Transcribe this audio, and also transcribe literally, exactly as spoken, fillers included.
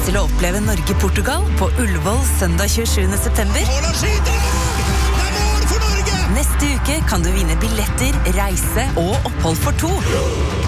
lyst til å oppleve Norge-Portugal på Ullevål søndag tjuesjuende september? Neste uke kan du vinne billetter, reise og opphold for to.